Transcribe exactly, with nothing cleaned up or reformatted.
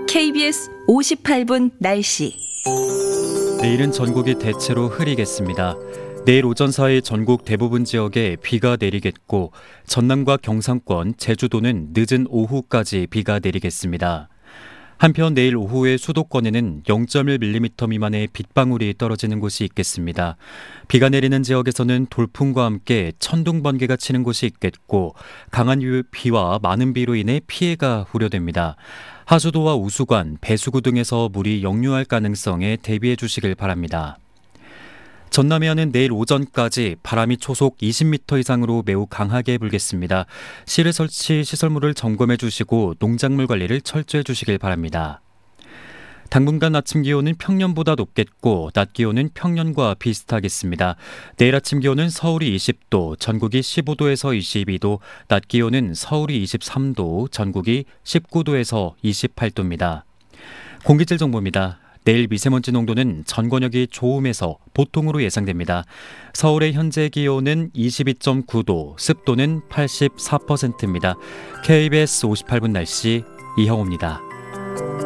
케이비에스 오십팔 분 날씨. 내일은 전국이 대체로 흐리겠습니다. 내일 오전 사이 전국 대부분 지역에 비가 내리겠고 전남과 경상권, 제주도는 늦은 오후까지 비가 내리겠습니다. 한편 내일 오후에 수도권에는 영 점 일 밀리미터 미만의 빗방울이 떨어지는 곳이 있겠습니다. 비가 내리는 지역에서는 돌풍과 함께 천둥 번개가 치는 곳이 있겠고 강한 비와 많은 비로 인해 피해가 우려됩니다. 하수도와 우수관, 배수구 등에서 물이 역류할 가능성에 대비해 주시길 바랍니다. 전남 해안은 내일 오전까지 바람이 초속 이십 미터 이상으로 매우 강하게 불겠습니다. 실외 설치 시설물을 점검해 주시고 농작물 관리를 철저해 주시길 바랍니다. 당분간 아침 기온은 평년보다 높겠고 낮 기온은 평년과 비슷하겠습니다. 내일 아침 기온은 서울이 이십 도, 전국이 십오 도에서 이십이 도, 낮 기온은 서울이 이십삼 도, 전국이 십구 도에서 이십팔 도입니다. 공기질 정보입니다. 내일 미세먼지 농도는 전 권역이 좋음에서 보통으로 예상됩니다. 서울의 현재 기온은 이십이 점 구 도, 습도는 팔십사 퍼센트입니다. 케이비에스 오십팔 분 날씨 이형호입니다.